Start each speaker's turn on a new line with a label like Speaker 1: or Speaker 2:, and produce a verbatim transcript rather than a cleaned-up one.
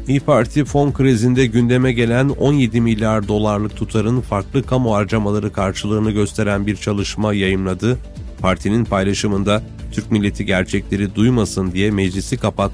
Speaker 1: İYİ Parti fon krizinde gündeme gelen on yedi milyar dolarlık tutarın farklı kamu harcamaları karşılığını gösteren bir çalışma yayımladı. Partinin paylaşımında Türk milleti gerçekleri duymasın diye meclisi kapatmak